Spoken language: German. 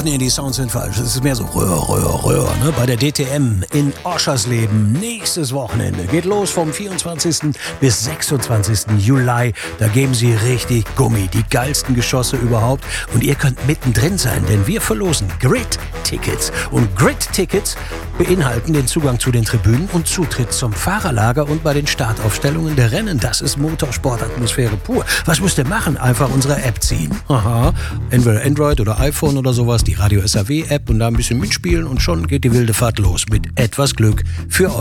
Ach nee, die Sounds sind falsch. Es ist mehr so Röhr, ne? Bei der DTM in Oschersleben nächstes Wochenende. Geht los vom 24. bis 26. Juli. Da geben sie richtig Gummi. Die geilsten Geschosse überhaupt. Und ihr könnt mittendrin sein, denn wir verlosen Grid-Tickets. Und Grid-Tickets beinhalten den Zugang zu den Tribünen und Zutritt zum Fahrerlager und bei den Startaufstellungen der Rennen. Das ist Motorsportatmosphäre pur. Was müsst ihr machen? Einfach unsere App ziehen. Aha. Entweder Android oder iPhone oder sowas. Die Radio SAW App und da ein bisschen mitspielen und schon geht die wilde Fahrt los. Mit etwas Glück für euch.